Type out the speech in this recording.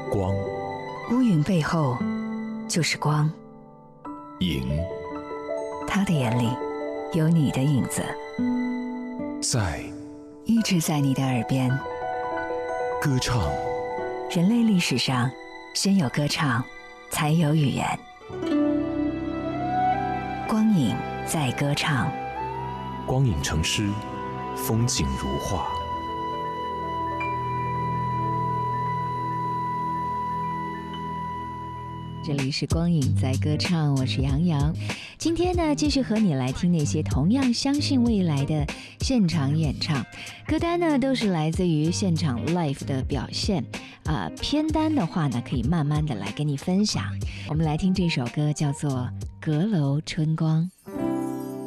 光， 乌云背后就是光， 影他的眼里有你的影子， 在一直在你的耳边。 歌唱， 人类历史上，先有歌唱，才有语言。光影在歌唱， 光影成诗，风景如画。 这里是光影在歌唱，我是杨洋。今天呢，继续和你来听那些同样相信未来的现场演唱歌单呢，都是来自于现场 live 的表现。偏单的话呢，可以慢慢的来跟你分享。我们来听这首歌，叫做《阁楼春光》。